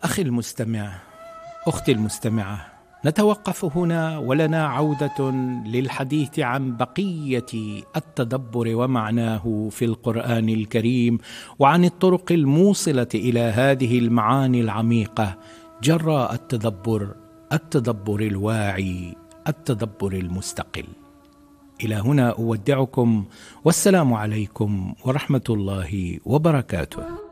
أخي المستمع، أختي المستمعة، نتوقف هنا ولنا عودة للحديث عن بقية التدبر ومعناه في القرآن الكريم، وعن الطرق الموصلة إلى هذه المعاني العميقة جراء التدبر الواعي، التدبر المستقل. إلى هنا أودعكم، والسلام عليكم ورحمة الله وبركاته.